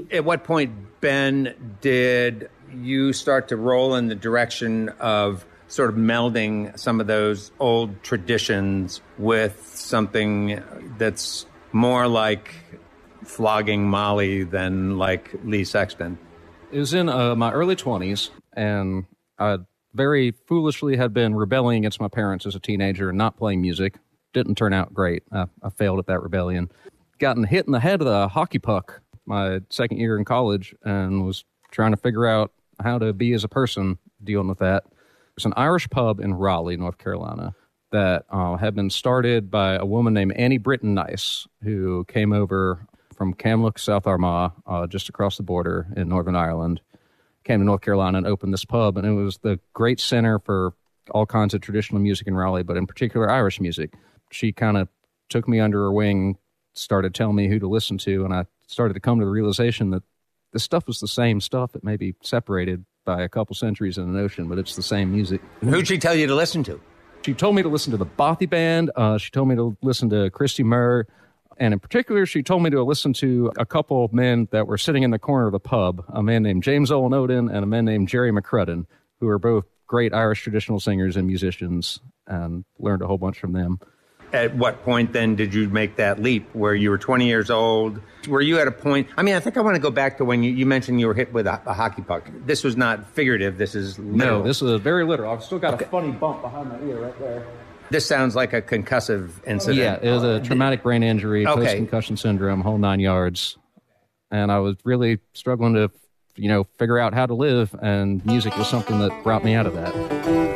At what point, Ben, did you start to roll in the direction of sort of melding some of those old traditions with something that's more like flogging Molly than like Lee Sexton? It was in my early 20s, and I very foolishly had been rebelling against my parents as a teenager and not playing music. Didn't turn out great. I failed at that rebellion. Gotten hit in the head with a hockey puck my second year in college and was trying to figure out how to be as a person dealing with that. There's an Irish pub in Raleigh, North Carolina, that had been started by a woman named Annie Britton Nice, who came over from Kamloops, South Armagh, just across the border in Northern Ireland, came to North Carolina and opened this pub. And it was the great center for all kinds of traditional music in Raleigh, but in particular Irish music. She kind of took me under her wing, started telling me who to listen to, and I started to come to the realization that this stuff was the same stuff. It may be separated by a couple centuries in an ocean, but it's the same music. Who'd she tell you to listen to? She told me to listen to the Bothy Band. She told me to listen to Christy Murr. And in particular, she told me to listen to a couple of men that were sitting in the corner of the pub, a man named James Owen Odin and a man named Jerry McCrudden, who are both great Irish traditional singers and musicians, and learned a whole bunch from them. At what point then did you make that leap where you were 20 years old? Were you at a point? I mean, I think I want to go back to when you mentioned you were hit with a hockey puck. This was not figurative. This is literal. No, this is very literal. I've still got a funny bump behind my ear right there. This sounds like a concussive incident. Yeah, it was a traumatic brain injury, post-concussion syndrome, whole 9 yards. And I was really struggling to, figure out how to live, and music was something that brought me out of that.